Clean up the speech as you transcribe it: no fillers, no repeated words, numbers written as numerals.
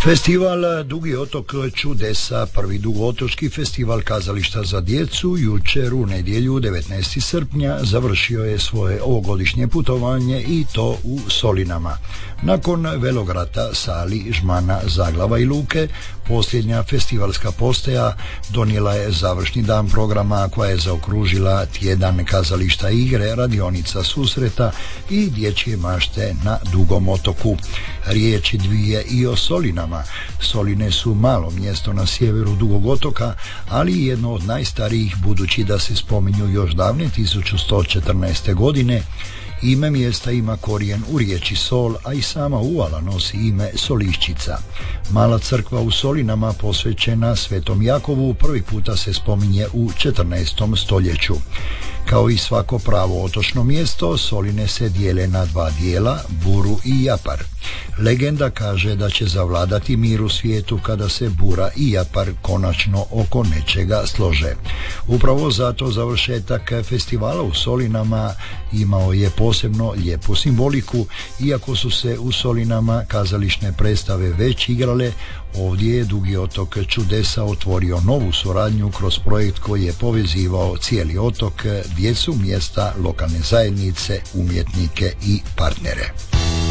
Festival Dugi otok čudesa, prvi dugootočki festival kazališta za djecu, jučer u nedjelju 19. srpnja završio je svoje ovogodišnje putovanje i to u Solinama. Nakon Velograta, Sali, Žmana, Zaglava i Luke, posljednja festivalska postaja donijela je završni dan programa koja je zaokružila tjedan kazališta igre, radionica susreta i dječje mašte na Dugom otoku. Riječi dvije i o Solinama. Soline su malo mjesto na sjeveru Dugog otoka, ali jedno od najstarijih, budući da se spominju još davne 1114. godine. Ime mjesta ima korijen u riječi Sol, a i sama uvala nosi ime Soliščica. Mala crkva u Solinama posvećena Svetom Jakovu prvi puta se spominje u 14. stoljeću. Kao i svako pravo otočno mjesto, Soline se dijele na dva dijela, Buru i Japar. Legenda kaže da će zavladati mir u svijetu kada se Bura i Japar konačno oko nečega slože. Upravo zato završetak festivala u Solinama imao je posebno lijepu simboliku. Iako su se u Solinama kazališne predstave već igrale, ovdje je Dugi otok čudesa otvorio novu suradnju kroz projekt koji je povezivao cijeli otok, djecu mjesta, lokalne zajednice, umjetnike i partnere.